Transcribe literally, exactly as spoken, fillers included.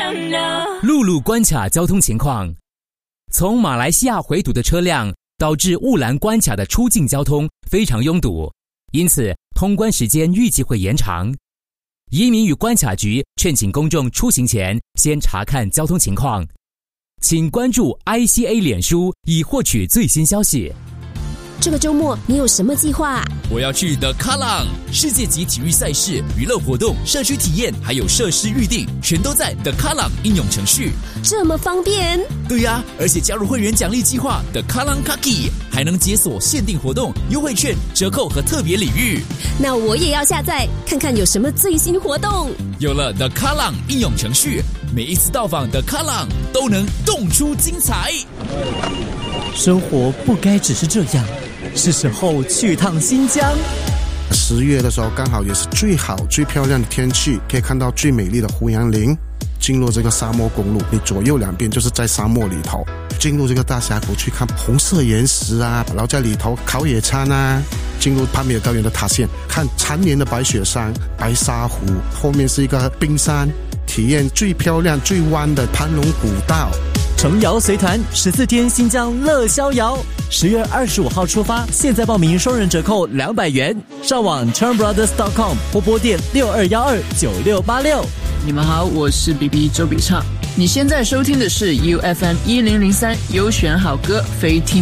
陆路关卡交通情况：从马来西亚回堵的车辆导致雾兰关卡的出境交通非常拥堵，因此通关时间预计会延长。移民与关卡局劝请公众出行前先查看交通情况，请关注 I C A 脸书以获取最新消息。 这个周末你有什么计划？ 我要去The Kallang 世界级体育赛事、娱乐活动、社区体验，还有设施预定，全都在 The Kallang 应用程序。 这么方便？ 对呀、啊，而且加入会员奖励计划 The Kallang Kaki， 还能解锁限定活动、优惠券、折扣和特别礼遇。 那我也要下载看看有什么最新活动。 有了 The Kallang 应用程序，每一次到访 The Kallang 都能动出精彩。 生活不该只是这样，是时候去趟新疆。 十月的时候刚好也是最好最漂亮的天气，可以看到最美丽的胡杨林。进入这个沙漠公路，你左右两边就是在沙漠里头，进入这个大峡谷去看红色岩石啊，然后在里头烤野餐啊，进入帕米尔高原的塔县，看缠绵的白雪山、白沙湖，后面是一个冰山，体验最漂亮最弯的盘龙古道。 程瑶随团十四天新疆乐逍遥，十月二十五号出发，现在报名双人折扣两百元，上网 turn brothers dot com 或拨电六二一二九六八六。 你们好，我是 B B 周笔畅，你现在收听的是 U F M 一零零三优选好歌非听。